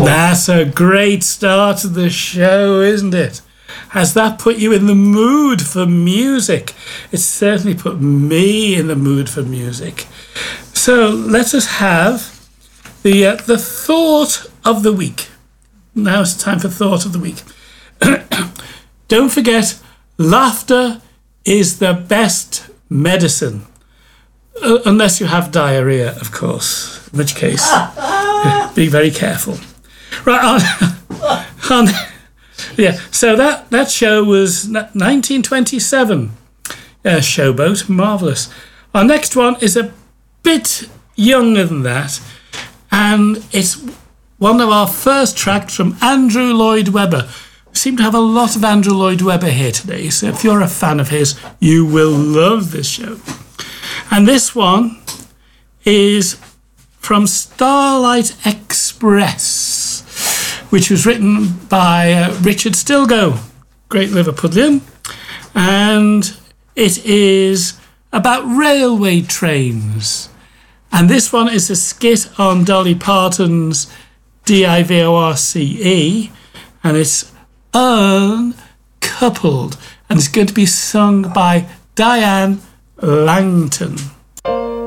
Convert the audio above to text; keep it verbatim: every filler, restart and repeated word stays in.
That's a great start to the show, isn't it? Has that put you in the mood for music? It's certainly put me in the mood for music. So let us have the uh, the thought of the week. Now it's time for thought of the week. Don't forget, laughter is the best medicine. Uh, unless you have diarrhea, of course, in which case, be very careful. Right, on, on, yeah, so that, that show was nineteen twenty-seven. Uh, Showboat, marvellous. Our next one is a bit younger than that, and it's one of our first tracks from Andrew Lloyd Webber. We seem to have a lot of Andrew Lloyd Webber here today, so if you're a fan of his, you will love this show. And this one is from Starlight Express, which was written by uh, Richard Stilgoe, great Liverpudlian, and it is about railway trains. And this one is a skit on Dolly Parton's D I V O R C E, and it's Uncoupled, and it's going to be sung by Diane Langton.